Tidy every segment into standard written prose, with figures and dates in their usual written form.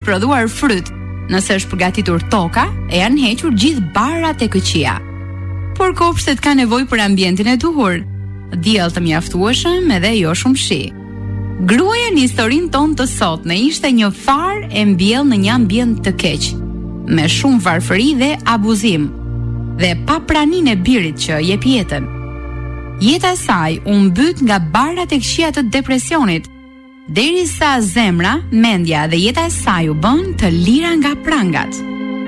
prodhuar fryt, nëse është përgatitur toka, e janë hequr gjithë barrat e këqija. Por kopshtet ka nevojë për ambientin e duhur, diell të mjaftueshëm edhe jo shumë shi. Gruaja në historinë tonë të sotme ishte një far e mbjell në një ambient të keq, me shumë varfëri dhe abuzim, dhe pa praninë e birit që jep jetën. Jeta e saj u mbyt nga barrat e këqija të depresionit, derisa zemra, mendja dhe jeta e saj u bën të lira nga prangat.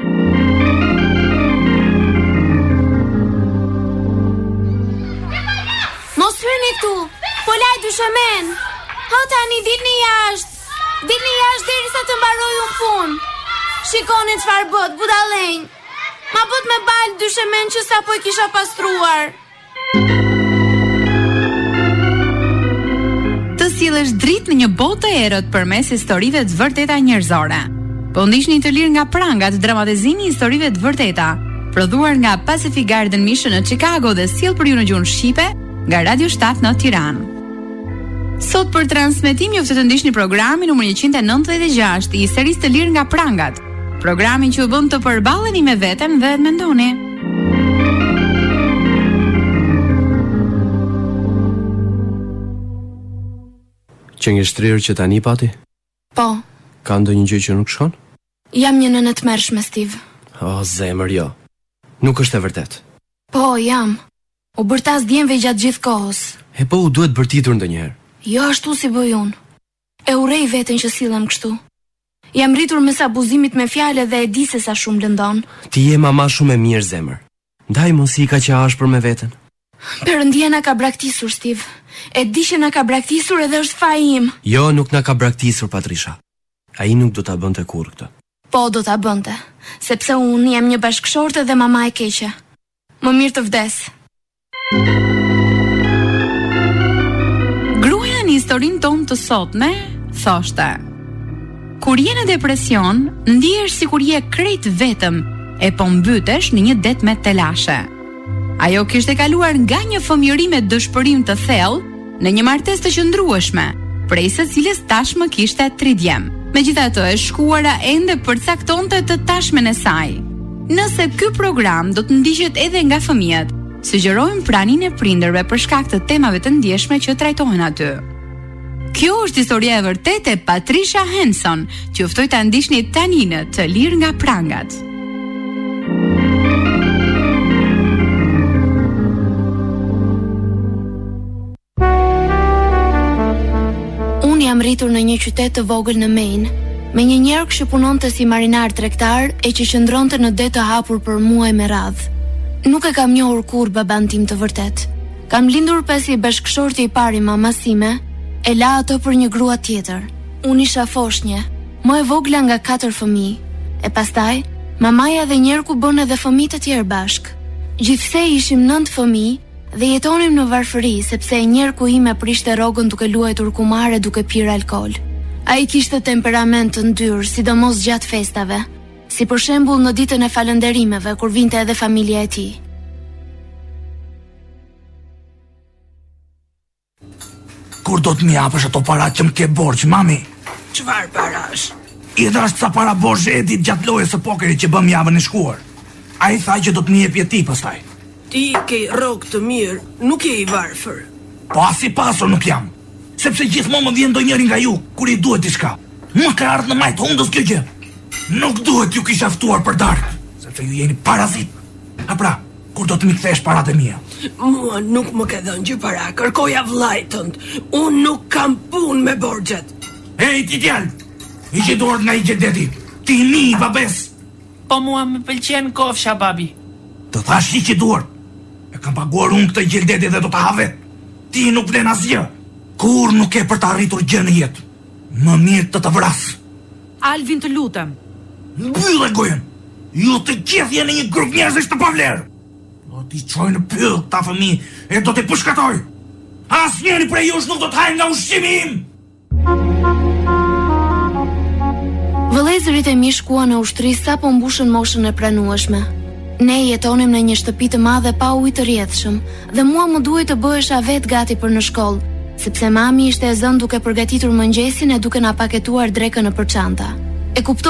Mos hyni këtu, po laj dyshemen. Ha tani dilni jashtë derisa të mbaroj unë punë. Shikoni çfarë bët, budallënj. Ma bët me bal dyshemen që sapo e kisha pastruar. Të sillesh dritë në një botë të errët përmes historive të vërteta njerëzore. Po ndihni të lirë nga prangat dramatizimi i historive të vërteta, prodhuar nga Pacific Garden Mission në Chicago dhe sjell për ju në gjuhën shqipe nga Radio 7 në Tiranë. Sot për transmetim ju të ndiqni programin numër 196 i serisë të lirë nga prangat, programin që u bën të përballeni me veten dhe të mendoni. Që një shtrirë që tani pati? Po. Ka ndonjë gjë që nuk shkon? Jam një nënë të mërshme, Steve. O, zemër, jo. Nuk është e vërtet. Po, jam. U bërtas djemve gjatë gjithë kohës. E po u duhet bërtitur ndonjëherë. Jo ashtu si bëj unë. E urej veten që sillem kështu. Jam rritur mes abuzimit me fjalë dhe e di se sa shumë lëndon. Ti je mama shumë e mirë, zemër. Ndaj mos i ka që ashpër me veten. Perëndia na ka braktisur, Steve. E di që na ka braktisur edhe është faji im. Jo, nuk na ka braktisur, Patricia. Ai nuk do ta bënte kurrë këtë. Po, do ta bënte, sepse unë jam një bashkëshorte dhe mama e keqe. Më mirë të vdes. Gruaja në historinë tonë të sotme thoshte: kur je në depresion, ndihesh sikur je krejt vetëm e po mbytesh në një det me telashe. Ajo kishte kaluar nga një fëmijëri me dëshpërim të thellë në një martesë të qëndrueshme, prej së cilës tashmë kishte 3 djem. Megjithatë, e shkuara ende përcaktonte të tashmen e saj. Nëse ky program do të ndiqet edhe nga fëmijët, sugjerojmë praninë e prindërve për shkak të temave të ndjeshme që trajtohen aty. Kjo është historia e vërtetë e Patricia Henson, që ju ftoj ta ndiqni tani në Të lirë nga prangat. Jam rritur në një qytet të vogël në Maine, me një njerëz që punonte si marinar tregtar e që qëndronte në det të hapur për muaj me radhë. Nuk e kam njohur kurrë baban tim të vërtet. Kam lindur pasi bashkëshorti i parë i mamas time e la ato për një grua tjetër. Unë isha foshnje, më e vogla nga 4 fëmijë. E pastaj, mamaja dhe njerku bën edhe fëmijë të tjerë bashk. Gjithsej ishim 9 fëmijë dhe jetonim në varfëri sepse e njerku ime prishte rrogën duke luajtur kumare duke pirë alkool. Ai kishte temperament të ndyrë, sidomos gjatë festave, si për shembull në ditën e falënderimeve kur vinte edhe familja e tij. Kur do të më japësh ato para që më ke borxh, mami? Çfarë parash? I dhash ca para borxh Edit gjatë lojës së pokerit që bëm javën e shkuar. Ai tha që do të më jepje ti pastaj. Ti ke rrogë të mirë, nuk je i varfër. Po as i pasur nuk jam. Sepse gjithmonë më vjen ndonjëri nga ju kur i duhet diçka. Më ka ardhur në majt hundës kjo gjë. Nuk duhet ju kisha ftuar për darkë, sepse ju jeni parazit. A pra, kur do të më kthesh paratë mia? Mua nuk më ke dhënë gjë para, kërkoja vllajt tënd. Unë nuk kam punë me borxhet. Ej, ti djalë, i që duart nga i gjeldeti. Ti ni, babes. Po mua më pëlqen kofsha, babi. Të thash i që duart. E kam paguar unë këtë gjeldeti dhe do të havet. Ti nuk vlen asgjë. Kur nuk e për të arritur gjë në jetë. Më mirë të vras. Alvin, të lutem. Mbyllë gojen. Ju të gjithë jeni një grup njerëzish të pavlerë. Do t'i çoj në pyll ta fëmijë e do t'i përshkatoj. Asnjëri prej jush nuk do të hajë nga ushqimi im. Vëllezërit e mi shkuan në ushtri sapo mbushën moshën e pranueshme. Ne jetonim në një shtëpi të madhe pa ujë të rrjedhshëm dhe mua më duhej të bëhesha vetë gati për në shkollë, sepse mami ishte e zënë duke përgatitur mëngjesin e duke na paketuar drekën nëpër çanta. E kuptoj